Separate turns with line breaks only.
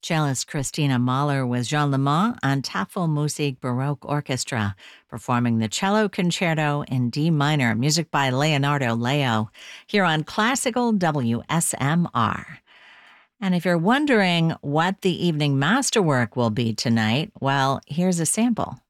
Cellist Christina Mahler with Jean Lemont and Tafelmusik Baroque Orchestra, performing the Cello Concerto in D minor, music by Leonardo Leo, here on Classical WSMR. And if you're wondering what the evening masterwork will be tonight, well, here's a sample.